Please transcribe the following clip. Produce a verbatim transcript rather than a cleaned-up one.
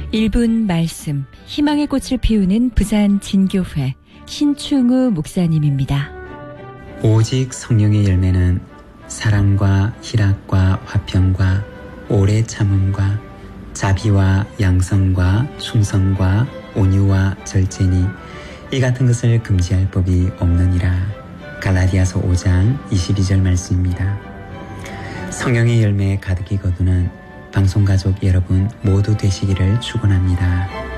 일 분 말씀, 희망의 꽃을 피우는 부산 진교회 신충우 목사님입니다. 오직 성령의 열매는 사랑과 희락과 화평과 오래 참음과 자비와 양성과 충성과 온유와 절제니 이 같은 것을 금지할 법이 없느니라. 갈라디아서 오 장 이십이 절 말씀입니다. 성령의 열매에 가득히 거두는 방송가족 여러분 모두 되시기를 축원합니다.